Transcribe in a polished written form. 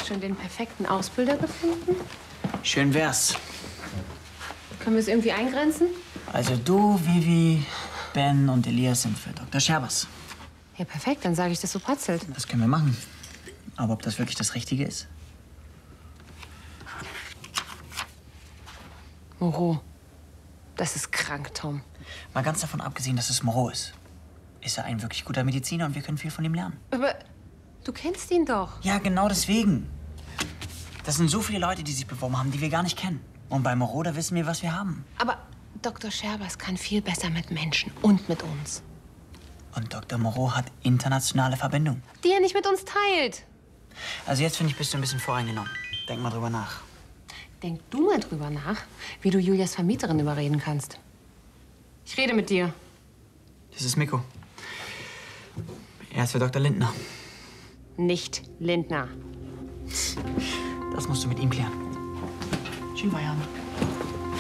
Schon den perfekten Ausbilder gefunden? Schön wär's. Können wir es irgendwie eingrenzen? Also du, Vivi, Ben und Elias sind für Dr. Scherbers. Ja, perfekt. Dann sage ich, dass du patzelt. Das können wir machen. Aber ob das wirklich das Richtige ist? Moreau. Das ist krank, Tom. Mal ganz davon abgesehen, dass es Moreau ist. Ist er ein wirklich guter Mediziner und wir können viel von ihm lernen. Aber du kennst ihn doch. Ja, genau deswegen. Das sind so viele Leute, die sich beworben haben, die wir gar nicht kennen. Und bei Moreau, da wissen wir, was wir haben. Aber Dr. Scherbers kann viel besser mit Menschen und mit uns. Und Dr. Moreau hat internationale Verbindungen. Die er nicht mit uns teilt. Also jetzt, finde ich, bist du ein bisschen voreingenommen. Denk mal drüber nach. Denk du mal drüber nach, wie du Julias Vermieterin überreden kannst. Ich rede mit dir. Das ist Mikko. Er ist für Dr. Lindner. Nicht Lindner. Das musst du mit ihm klären. Schönen Feierabend.